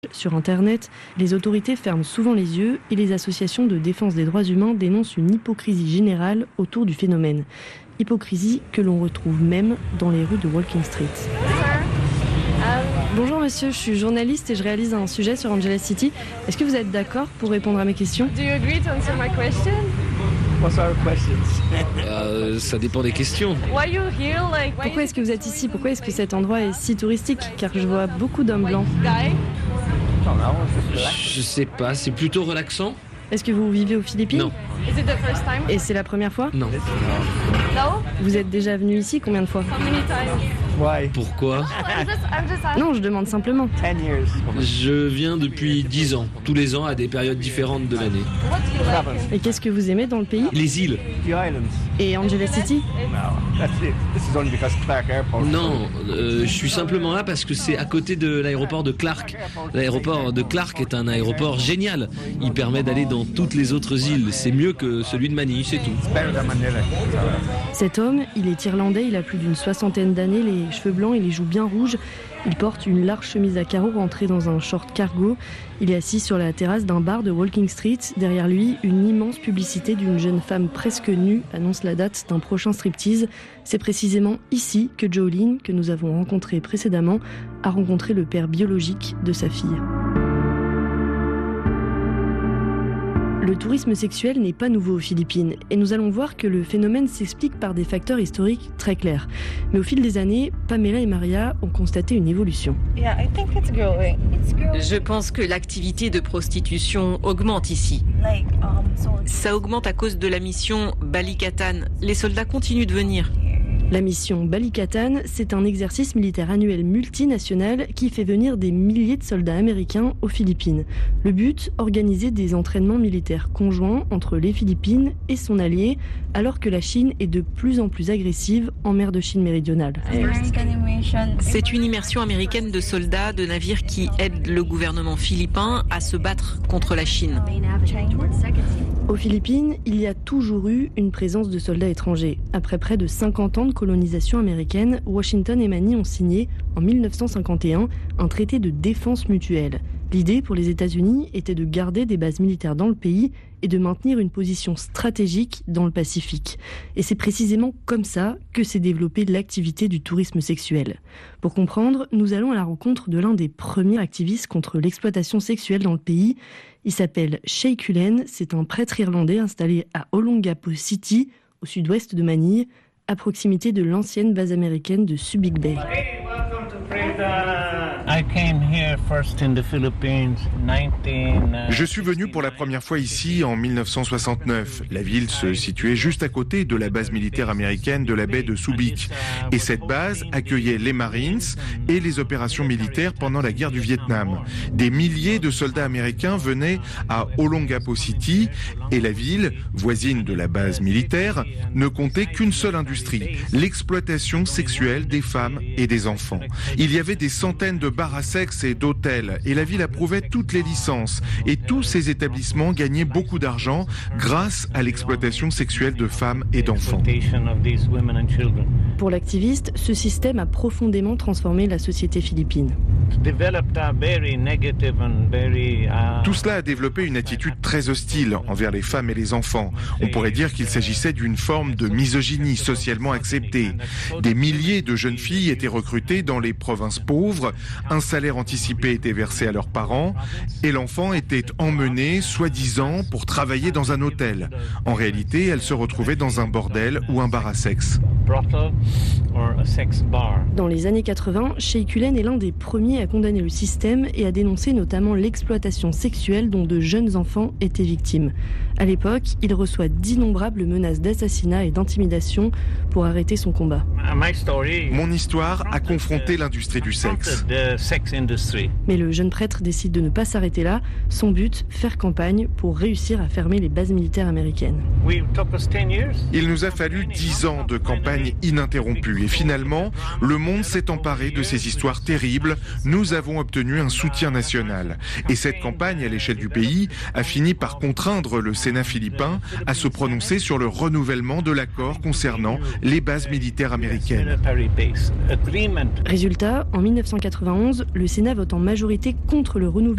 Sur Internet, les autorités ferment souvent les yeux et les associations de défense des droits humains dénoncent une hypocrisie générale autour du phénomène. Hypocrisie que l'on retrouve même dans les rues de Walking Street. Bonjour monsieur, je suis journaliste et je réalise un sujet sur Angela City. Est-ce que vous êtes d'accord pour répondre à mes questions? Do you agree to answer my question? What's our questions? Ça dépend des questions. Why you here, like? Pourquoi est-ce que vous êtes ici? Pourquoi est-ce que cet endroit est si touristique? Car je vois beaucoup d'hommes blancs. Guy? Je sais pas, c'est plutôt relaxant. Est-ce que vous vivez aux Philippines? Non. Is it the first time? Et c'est la première fois? Non. No? Vous êtes déjà venu ici combien de fois? How many times? Why? Pourquoi? I'm just asking. Non, je demande simplement. 10 years. Je viens depuis 10 ans, tous les ans à des périodes différentes de l'année. What do you like? Et qu'est-ce que vous aimez dans le pays? Les îles? The islands. Et Angela City? No, that's it. This is only because Clark Airport. Non, je suis simplement là parce que c'est à côté de l'aéroport de Clark. L'aéroport de Clark est un aéroport génial. Il permet d'aller dans toutes les autres îles. C'est mieux que celui de Manille, c'est tout. It's better than Manila. Cet homme, il est irlandais, il a plus d'une soixantaine d'années, les cheveux blancs et les joues bien rouges. Il porte une large chemise à carreaux rentrée dans un short cargo. Il est assis sur la terrasse d'un bar de Walking Street. Derrière lui, une immense publicité d'une jeune femme presque nue annonce la date d'un prochain striptease. C'est précisément ici que Jolene, que nous avons rencontré précédemment, a rencontré le père biologique de sa fille. Le tourisme sexuel n'est pas nouveau aux Philippines et nous allons voir que le phénomène s'explique par des facteurs historiques très clairs. Mais au fil des années, Pamela et Maria ont constaté une évolution. Yeah, I think it's growing. Je pense que l'activité de prostitution augmente ici. Ça augmente à cause de la mission Balikatan. Les soldats continuent de venir. La mission Balikatan, c'est un exercice militaire annuel multinational qui fait venir des milliers de soldats américains aux Philippines. Le but, organiser des entraînements militaires conjoints entre les Philippines et son allié, alors que la Chine est de plus en plus agressive en mer de Chine méridionale. C'est une immersion américaine de soldats de navires qui aident le gouvernement philippin à se battre contre la Chine. Aux Philippines, il y a toujours eu une présence de soldats étrangers. Après près de 50 ans de colonisation américaine, Washington et Manille ont signé, en 1951, un traité de défense mutuelle. L'idée pour les États-Unis était de garder des bases militaires dans le pays et de maintenir une position stratégique dans le Pacifique. Et c'est précisément comme ça que s'est développée l'activité du tourisme sexuel. Pour comprendre, nous allons à la rencontre de l'un des premiers activistes contre l'exploitation sexuelle dans le pays. Il s'appelle Shay Cullen, c'est un prêtre irlandais installé à Olongapo City, au sud-ouest de Manille, à proximité de l'ancienne base américaine de Subic Bay. Je suis venu pour la première fois ici en 1969. La ville se situait juste à côté de la base militaire américaine de la baie de Subic. Et cette base accueillait les Marines et les opérations militaires pendant la guerre du Vietnam. Des milliers de soldats américains venaient à Olongapo City et la ville, voisine de la base militaire, ne comptait qu'une seule industrie, l'exploitation sexuelle des femmes et des enfants. Il y avait des centaines de bars à sexe et d'hôtels et la ville approuvait toutes les licences. Et tous ces établissements gagnaient beaucoup d'argent grâce à l'exploitation sexuelle de femmes et d'enfants. Pour l'activiste, ce système a profondément transformé la société philippine. Tout cela a développé une attitude très hostile envers les femmes et les enfants. On pourrait dire qu'il s'agissait d'une forme de misogynie socialement acceptée. Des milliers de jeunes filles étaient recrutées dans les provinces pauvres, un salaire anticipé était versé à leurs parents et l'enfant était emmené, soi-disant, pour travailler dans un hôtel. En réalité, elle se retrouvait dans un bordel ou un bar à sexe. Dans les années 80, Shay Cullen est l'un des premiers à condamner le système et à dénoncer notamment l'exploitation sexuelle dont de jeunes enfants étaient victimes. À l'époque, il reçoit d'innombrables menaces d'assassinat et d'intimidation pour arrêter son combat. Mon histoire a confronté l'industrie du sexe. Mais le jeune prêtre décide de ne pas s'arrêter là. Son but, faire campagne pour réussir à fermer les bases militaires américaines. Il nous a fallu 10 ans de campagne ininterrompue et finalement, le monde s'est emparé de ces histoires terribles. Nous avons obtenu un soutien national. Et cette campagne à l'échelle du pays a fini par contraindre le Sénat philippin à se prononcer sur le renouvellement de l'accord concernant les bases militaires américaines. Résultat, en 1991, le Sénat vote en majorité contre le renouvellement